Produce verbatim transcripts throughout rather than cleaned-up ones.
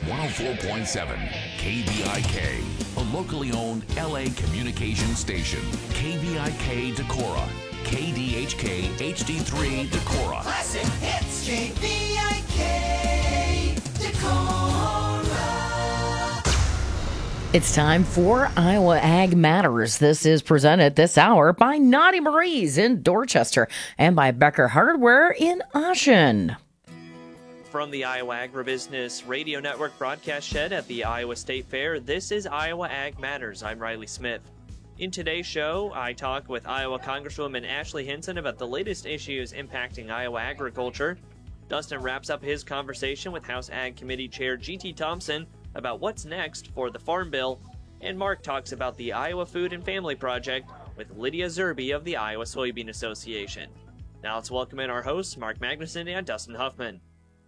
one oh four point seven K V I K, a locally owned L A communication station. K V I K Decorah, K D H K H D three Decorah. Classic hits, K V I K Decorah. It's time for Iowa Ag Matters. This is presented this hour by Naughty Marie's in Dorchester and by Becker Hardware in Ashen. From the Iowa Agribusiness Radio Network broadcast shed at the Iowa State Fair, this is Iowa Ag Matters. I'm Riley Smith. In today's show, I talk with Iowa Congresswoman Ashley Hinson about the latest issues impacting Iowa agriculture. Dustin wraps up his conversation with House Ag Committee Chair G T Thompson about what's next for the Farm Bill. And Mark talks about the Iowa Food and Family Project with Lydia Zerby of the Iowa Soybean Association. Now let's welcome in our hosts, Mark Magnuson and Dustin Huffman.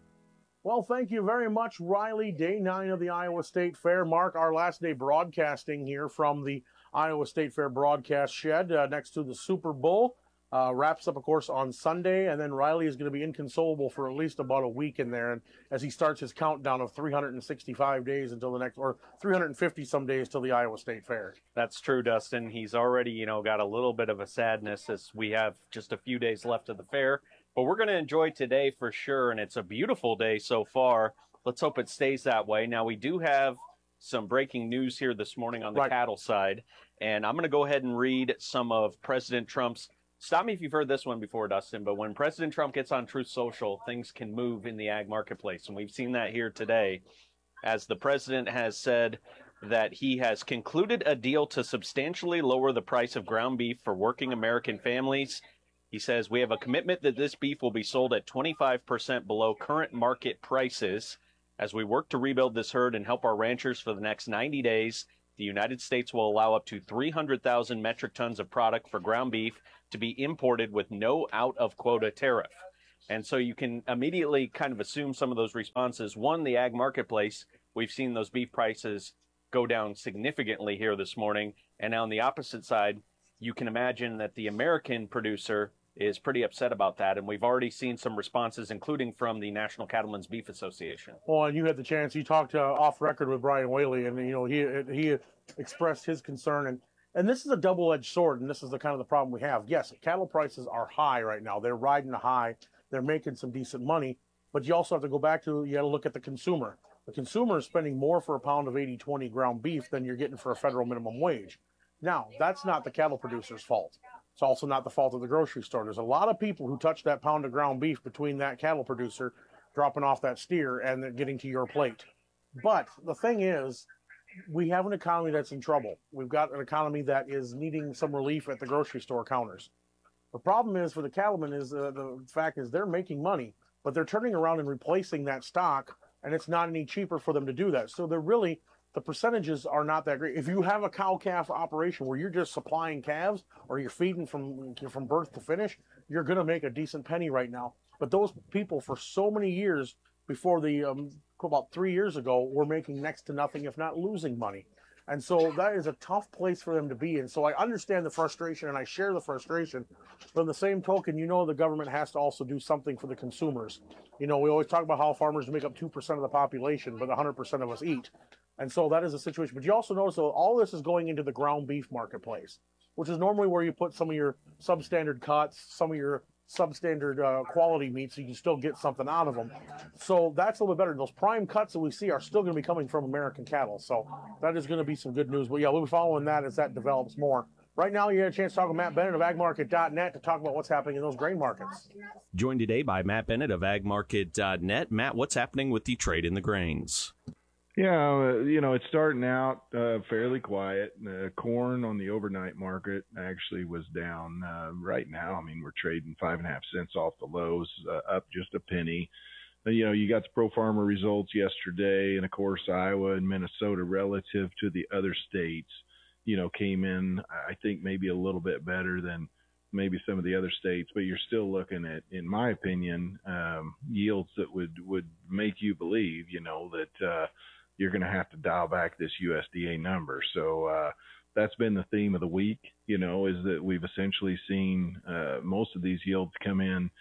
Well, thank you very much, Riley. Day nine of the Iowa State Fair. Mark, our last day broadcasting here from the Iowa State Fair broadcast shed uh, next to the Super Bowl. Uh, wraps up, of course, on Sunday, and then Riley is going to be inconsolable for at least about a week in there, and as he starts his countdown of three hundred sixty-five days until the next, or three hundred fifty some days till the Iowa State Fair. That's true, Dustin. He's already, you know, got a little bit of a sadness as we have just a few days left of the fair, but we're going to enjoy today for sure, and it's a beautiful day so far. Let's hope it stays that way. Now, we do have some breaking news here this morning on the Right. cattle side, and I'm going to go ahead and read some of President Trump's. Stop me if you've heard this one before, Dustin, but when President Trump gets on Truth Social, things can move in the ag marketplace, and we've seen that here today, as the president has said that he has concluded a deal to substantially lower the price of ground beef for working American families. He says, we have a commitment that this beef will be sold at twenty-five percent below current market prices. As we work to rebuild this herd and help our ranchers for the next ninety days, the United States will allow up to three hundred thousand metric tons of product for ground beef to be imported with no out-of-quota tariff. And so you can immediately kind of assume some of those responses. One, the ag marketplace, we've seen those beef prices go down significantly here this morning. And on the opposite side, you can imagine that the American producer is pretty upset about that. And we've already seen some responses, including from the National Cattlemen's Beef Association. Well, and you had the chance, you talked uh, off record with Brian Whaley, and, you know, he he expressed his concern, and And this is a double-edged sword, and this is the kind of the problem we have. Yes, cattle prices are high right now. They're riding a high. They're making some decent money. But you also have to go back to, you got to look at the consumer. The consumer is spending more for a pound of eighty twenty ground beef than you're getting for a federal minimum wage. Now, that's not the cattle producer's fault. It's also not the fault of the grocery store. There's a lot of people who touch that pound of ground beef between that cattle producer dropping off that steer and then getting to your plate. But the thing is, we have an economy that's in trouble. We've got an economy that is needing some relief at the grocery store counters. The problem is for the cattlemen is uh, the fact is they're making money, but they're turning around and replacing that stock, and it's not any cheaper for them to do that. So they're really, the percentages are not that great. If you have a cow-calf operation where you're just supplying calves or you're feeding from, from birth to finish, you're going to make a decent penny right now. But those people for so many years before the um, about three years ago, were making next to nothing, if not losing money. And so that is a tough place for them to be in. So I understand the frustration and I share the frustration. But in the same token, you know, the government has to also do something for the consumers. You know, we always talk about how farmers make up two percent of the population, but one hundred percent of us eat. And so that is a situation. But you also notice that all this is going into the ground beef marketplace, which is normally where you put some of your substandard cuts, some of your substandard uh, quality meat, so you can still get something out of them. So that's a little bit better. Those prime cuts that we see are still going to be coming from American cattle. So that is going to be some good news. But yeah, we'll be following that as that develops more. Right now, you had a chance to talk with Matt Bennett of ag market dot net to talk about what's happening in those grain markets. Joined today by Matt Bennett of ag market dot net. Matt, what's happening with the trade in the grains? Yeah, uh, you know, it's starting out uh, fairly quiet. Uh, corn on the overnight market actually was down uh, right now. I mean, we're trading five and a half cents off the lows, uh, up just a penny. Uh, you know, you got the pro farmer results yesterday, and of course, Iowa and Minnesota relative to the other states, you know, came in, I think, maybe a little bit better than maybe some of the other states, but you're still looking at, in my opinion, um, yields that would, would make you believe, you know, that uh, you're going to have to dial back this U S D A number. So uh, that's been the theme of the week, you know, is that we've essentially seen uh, most of these yields come in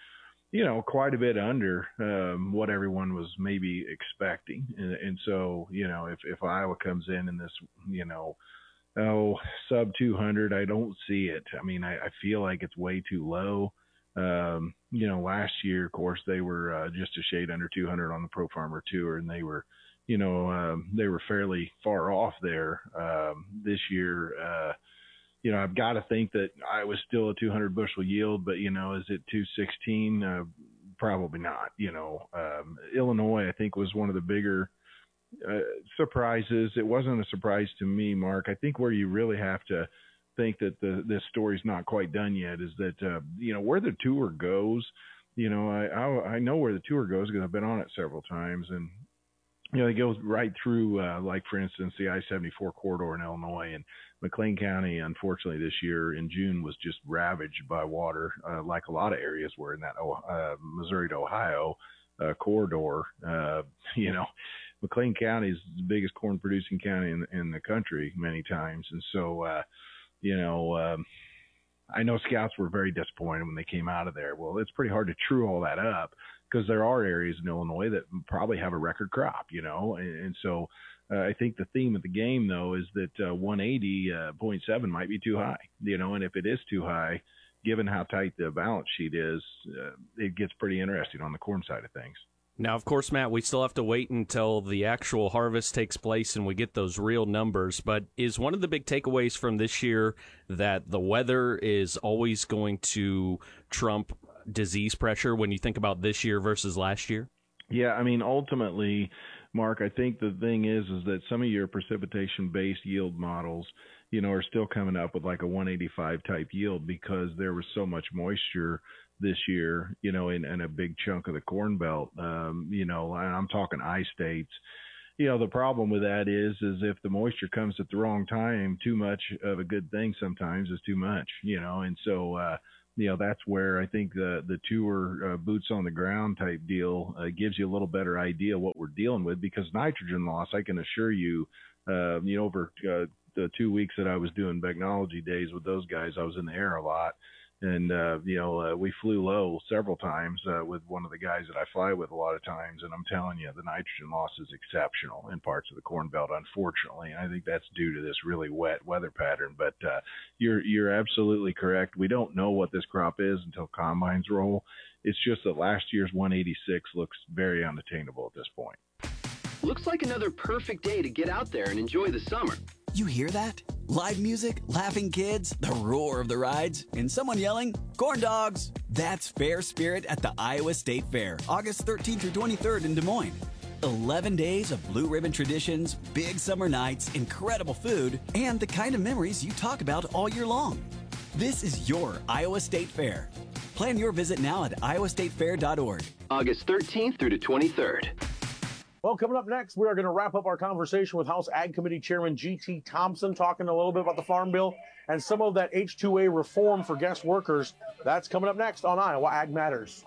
you know, quite a bit under um, what everyone was maybe expecting. And, and so, you know, if, if Iowa comes in in this, you know, oh, sub two hundred, I don't see it. I mean, I, I feel like it's way too low. Um, you know, last year, of course, they were uh, just a shade under two hundred on the Pro Farmer Tour, and they were, you know, um, they were fairly far off there. Um, this year, uh, you know, I've got to think that I was still a two hundred bushel yield, but, you know, is it two sixteen? Uh, probably not. You know, um, Illinois, I think, was one of the bigger uh, surprises. It wasn't a surprise to me, Mark. I think where you really have to think that the this story's not quite done yet is that, uh, you know, where the tour goes, you know, I, I, I know where the tour goes because I've been on it several times, and, you know, it goes right through, uh, like, for instance, the I seventy-four corridor in Illinois, and McLean County, unfortunately, this year in June was just ravaged by water, uh, like a lot of areas were in that uh, Missouri to Ohio uh, corridor. Uh, you know, McLean County is the biggest corn producing county in, in the country many times. And so, uh, you know, um, I know scouts were very disappointed when they came out of there. Well, it's pretty hard to true all that up because there are areas in Illinois that probably have a record crop, you know, and, and so uh, I think the theme of the game, though, is that uh, one eighty point seven might be too high, you know, and if it is too high, given how tight the balance sheet is, uh, it gets pretty interesting on the corn side of things. Now, of course, Matt, we still have to wait until the actual harvest takes place and we get those real numbers. But is one of the big takeaways from this year that the weather is always going to trump disease pressure when you think about this year versus last year? Yeah, I mean, ultimately, Mark, I think the thing is, is that some of your precipitation-based yield models, you know, are still coming up with like a one eighty-five type yield because there was so much moisture this year, you know, in, in a big chunk of the Corn Belt, um, you know, and I'm talking I states. You know, the problem with that is, is if the moisture comes at the wrong time, too much of a good thing sometimes is too much, you know, and so, uh, you know, that's where I think the, the tour uh, boots on the ground type deal uh, gives you a little better idea what we're dealing with, because nitrogen loss, I can assure you, uh, you know, over uh, the two weeks that I was doing Begnology days with those guys, I was in the air a lot. And, uh, you know, uh, we flew low several times uh, with one of the guys that I fly with a lot of times. And I'm telling you, the nitrogen loss is exceptional in parts of the Corn Belt, unfortunately. And I think that's due to this really wet weather pattern. But uh, you're you're absolutely correct. We don't know what this crop is until combines roll. It's just that last year's one eighty-six looks very unattainable at this point. Looks like another perfect day to get out there and enjoy the summer. You hear that? Live music, laughing kids, the roar of the rides, and someone yelling, "Corn dogs!" That's Fair Spirit at the Iowa State Fair, August thirteenth through twenty-third in Des Moines. eleven days of blue ribbon traditions, big summer nights, incredible food, and the kind of memories you talk about all year long. This is your Iowa State Fair. Plan your visit now at iowa state fair dot org. August thirteenth through the twenty-third. Well, coming up next, we are going to wrap up our conversation with House Ag Committee Chairman G T Thompson, talking a little bit about the Farm Bill and some of that H two A reform for guest workers. That's coming up next on Iowa Ag Matters.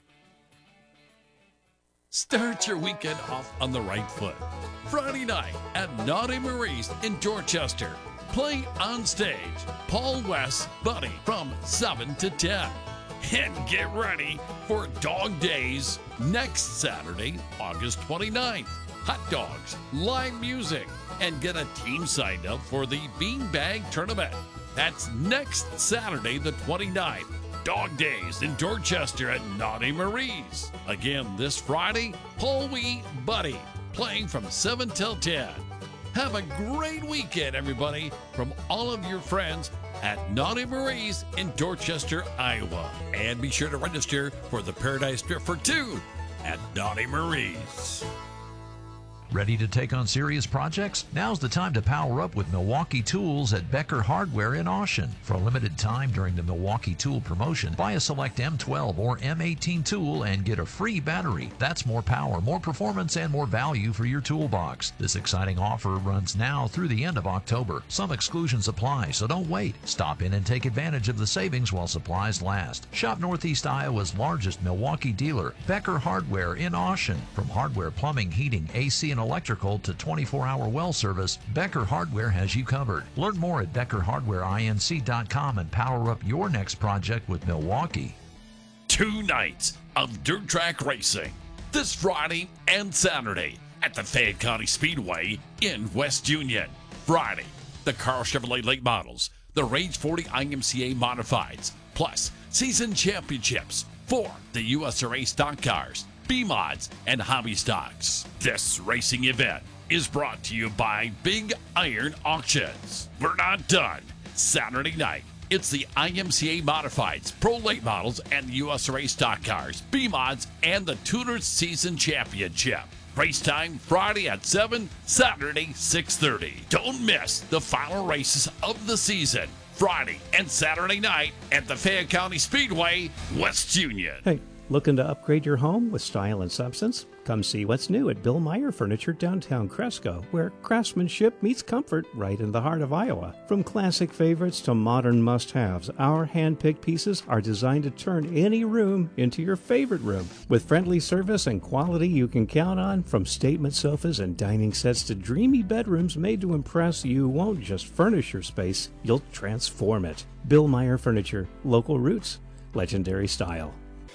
Start your weekend off on the right foot. Friday night at Naughty Marie's in Dorchester. Play on stage Paul West's Buddy from seven to ten. And get ready for Dog Days next Saturday, August twenty-ninth. Hot dogs, live music, and get a team signed up for the Beanbag Tournament. That's next Saturday, the twenty-ninth. Dog Days in Dorchester at Naughty Marie's. Again, this Friday, Paul Wee Buddy, playing from seven till ten. Have a great weekend, everybody, from all of your friends at Naughty Marie's in Dorchester, Iowa. And be sure to register for the Paradise Trip for two at Naughty Marie's. Ready to take on serious projects? Now's the time to power up with Milwaukee Tools at Becker Hardware in Austin. For a limited time during the Milwaukee Tool promotion, buy a select M twelve or M eighteen tool and get a free battery. That's more power, more performance, and more value for your toolbox. This exciting offer runs now through the end of October. Some exclusions apply, so don't wait. Stop in and take advantage of the savings while supplies last. Shop Northeast Iowa's largest Milwaukee dealer, Becker Hardware in Austin. From hardware, plumbing, heating, A C, and electrical to twenty-four hour well service, Becker Hardware has you covered. Learn more at becker hardware inc dot com and power up your next project with Milwaukee. Two nights of dirt track racing this Friday and Saturday at the Fayette County Speedway in West Union. Friday, the Carl Chevrolet late models, the Range forty I M C A modifieds, plus season championships for the U S R A stock cars, B-Mods, and hobby stocks. This racing event is brought to you by Big Iron Auctions. We're not done. Saturday night, it's the I M C A Modifieds, Pro Late Models, and the U S R A Stock Cars, B-Mods, and the Tudor Season Championship. Race time Friday at seven, Saturday six thirty. Don't miss the final races of the season. Friday and Saturday night at the Fayette County Speedway, West Union. Hey, looking to upgrade your home with style and substance? Come see what's new at Bill Meyer Furniture downtown Cresco, where craftsmanship meets comfort right in the heart of Iowa. From classic favorites to modern must-haves, our hand-picked pieces are designed to turn any room into your favorite room. With friendly service and quality you can count on, from statement sofas and dining sets to dreamy bedrooms made to impress, you won't just furnish your space, you'll transform it. Bill Meyer Furniture, local roots, legendary style.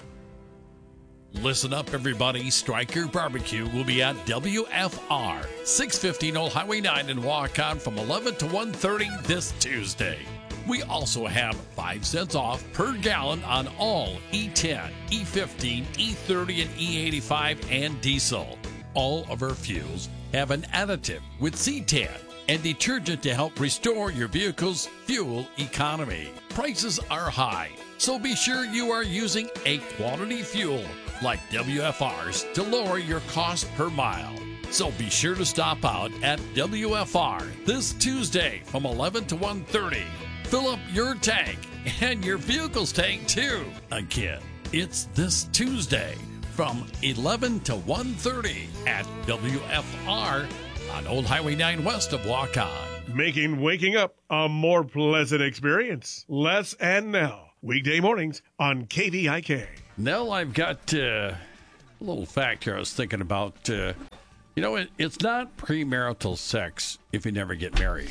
Listen up, everybody. Stryker Barbecue will be at W F R, six fifteen Old Highway nine in Waukon from eleven to one thirty this Tuesday. We also have five cents off per gallon on all E ten, E fifteen, E thirty, and E eighty-five and diesel. All of our fuels have an additive with C ten and detergent to help restore your vehicle's fuel economy. Prices are high, so be sure you are using a quality fuel like W F R's to lower your cost per mile. So be sure to stop out at W F R this Tuesday from eleven to one thirty. Fill up your tank and your vehicle's tank too. Again, it's this Tuesday from eleven to one thirty at W F R on Old Highway nine west of Waukon. Making waking up a more pleasant experience. Les and Nell, weekday mornings on K V I K. Nell, I've got uh, a little fact here I was thinking about. Uh, you know, it, it's not premarital sex if you never get married.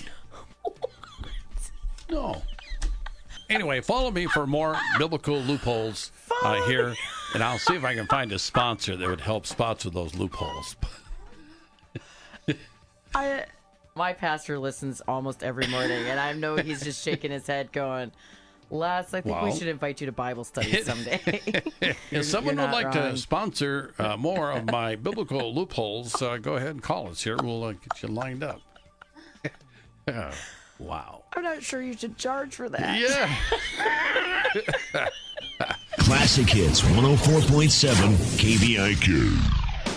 No. Anyway, follow me for more biblical loopholes uh, here, and I'll see if I can find a sponsor that would help sponsor those loopholes. I, my pastor listens almost every morning, and I know he's just shaking his head going, Les, I think Well, we should invite you to Bible study someday. If someone would like wrong. to sponsor uh, more of my biblical loopholes, uh, go ahead and call us here. We'll uh, get you lined up. Uh, wow. I'm not sure you should charge for that. Yeah. Classic Hits one oh four point seven K V I Q.